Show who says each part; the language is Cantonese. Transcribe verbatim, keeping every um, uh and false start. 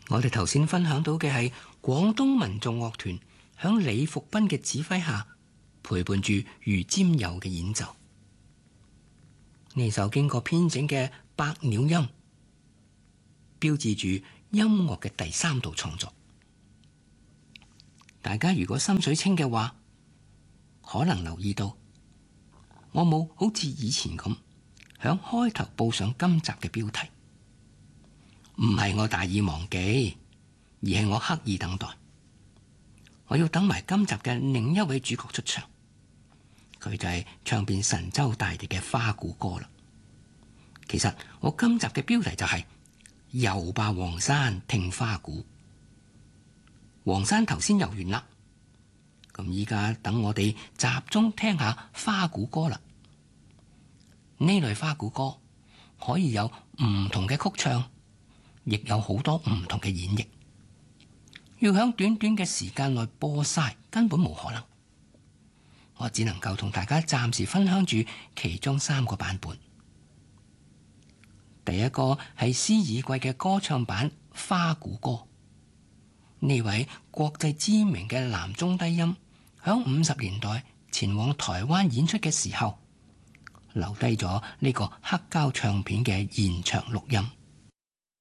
Speaker 1: 我哋頭先分享到嘅係廣東民眾樂團響李福斌嘅指揮下，陪伴住余占友嘅演奏。呢首經過編整嘅百鳥音，標誌住音樂嘅第三度創作。大家如果心水清嘅話，可能留意到我冇好似以前咁響開頭報上今集嘅標題。唔係我大意忘記，而係我刻意等待。我要等埋今集嘅另一位主角出場，佢就係唱遍神州大地嘅花鼓歌啦。其實我今集嘅標題就係遊吧黃山聽花鼓。黃山頭先遊完啦，咁依家等我哋集中聽下花鼓歌啦。呢類花鼓歌可以有唔同嘅曲唱，亦有好多唔同嘅演繹，要響短短嘅時間內播晒根本冇可能。我只能夠同大家暫時分享住其中三個版本。第一個係施以貴嘅歌唱版花鼓歌。呢位國際知名嘅男中低音響五十年代前往台灣演出嘅時候，留低咗呢個黑膠唱片嘅現場錄音。